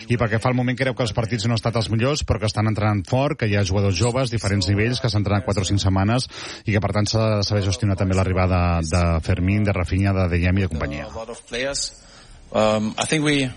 I perquè fa el moment creu que els partits no han estat els millors, però que estan entrenant fort, que hi ha jugadors joves, diferents nivells, que s'han entrenat 4 o 5 setmanes i que per tant s'ha de saber gestionar també l'arribada de Fermín, de Rafinha, de Diem i de companyia. I think we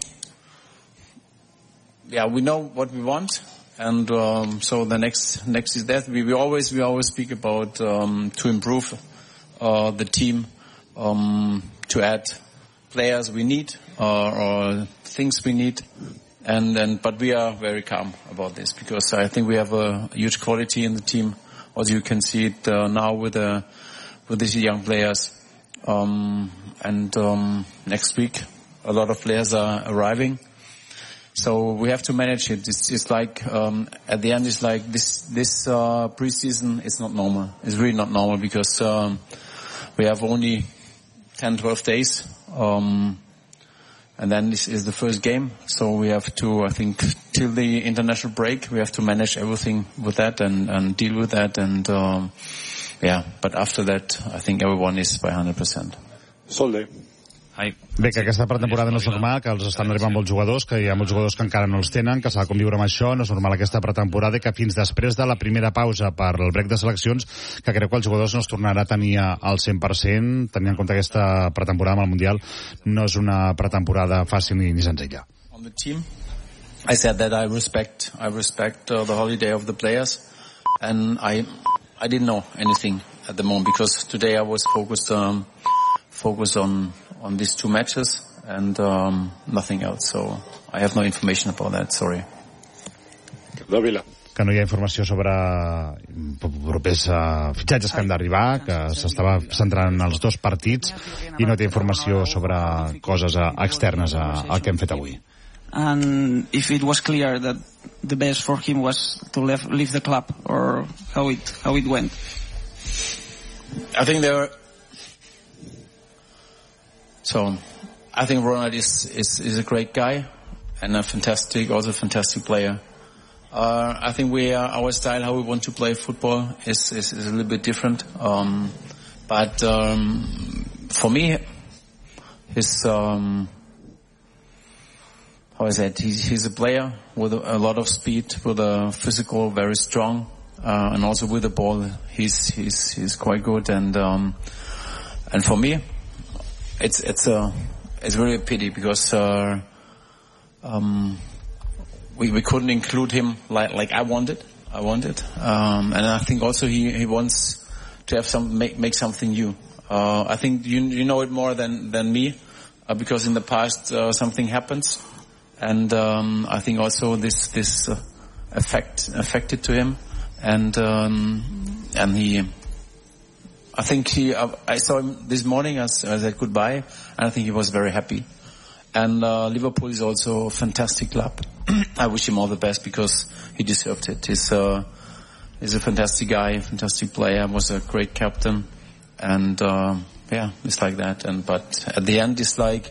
know what we want, and so the next is that we always speak about to improve the team, to add players we need or things we need, but we are very calm about this because I think we have a huge quality in the team. Also, you can see it now with these young players, and next week a lot of players are arriving. So we have to manage it. It's like at the end, it's like this preseason is not normal. It's really not normal because we have only 10-12 days, and then this is the first game. So we have to, I think, till the international break, we have to manage everything with that and deal with that. And but after that, I think everyone is by 100%. Solde. Bé, que aquesta pretemporada no és normal, que els estan arribant molts jugadors, que hi ha molts jugadors que encara no els tenen, que s'ha de conviure amb això, no és normal aquesta pretemporada, i que fins després de la primera pausa per el break de seleccions, que creu que els jugadors no es tornarà a tenir al 100%, tenint en compte aquesta pretemporada amb el Mundial, no és una pretemporada fàcil ni senzilla. On the team, I said that I respect the holiday of the players, and I didn't know anything at the moment, because today I was focused on these 2 matches and nothing else. So I have no information about that, sorry. Que no hi ha informació sobre propers fitxatges que han d'arribar, que s'estava centrant en els 2 partits i no té informació sobre coses externes al que hem fet avui. And if it was clear that the best for him was to leave the club, or how it went? I think I think Ronald is a great guy and a fantastic player. I think our style, how we want to play football, is a little bit different. But for me, he's a player with a lot of speed, with a physical, very strong, and also with the ball, he's quite good. And for me, it's really a pity because we couldn't include him like I wanted, and I think also he wants to have make something new. I think you know it more than me, because in the past something happens, and I think also this affected to him, and I saw him this morning. I said goodbye, and I think he was very happy. And Liverpool is also a fantastic club. I wish him all the best because he deserved it. He's a fantastic guy, fantastic player, was a great captain, and it's like that. But at the end, it's like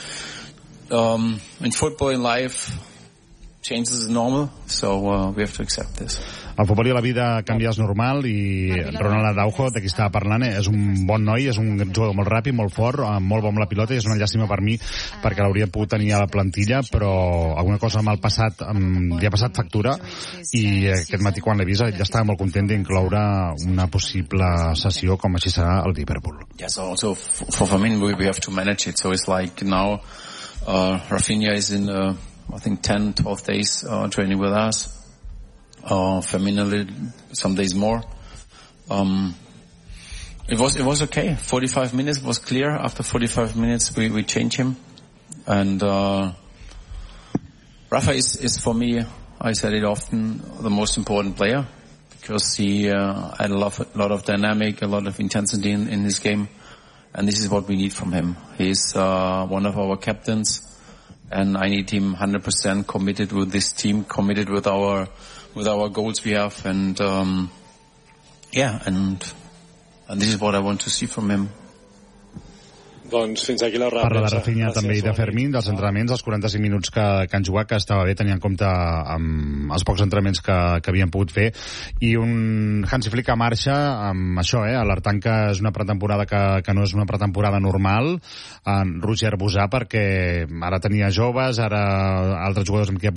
in football, in life, changes is normal, so we have to accept this. El futbol i la vida canviar és normal, i Ronald Araujo, de qui estava parlant, és un bon noi, és un jugador molt ràpid, molt fort, molt bon amb la pilota, i és una llàstima per mi perquè l'hauria pogut tenir a la plantilla, però alguna cosa amb el passat li ha passat factura, i aquest matí quan l'he vist ja estava molt content d'incloure una possible sessió com així serà al Liverpool. Yes, also for Firmino we have to manage it, so it's like now Rafinha is in I think 10-12 days training with us. Firmino some days more. It was okay. 45 minutes was clear. After 45 minutes we changed him, and Rafa is for me, I said it often, the most important player, because he had a lot of dynamic, a lot of intensity in his game, and this is what we need from him. He's one of our captains, and I need him 100% committed with this team, committed with our goals we have, and and this is what I want to see from him. Doncs fins aquí la Parla de Rafinha també i de Fermín, dels entrenaments, els 45 minuts que han jugat, que estava bé, tenint en compte amb els pocs entrenaments que havien pogut fer, i un Hansi Flick a marxa amb això, alertant que és una pretemporada que no és una pretemporada normal, en Roger Busà, perquè ara tenia joves, ara altres jugadors amb qui ha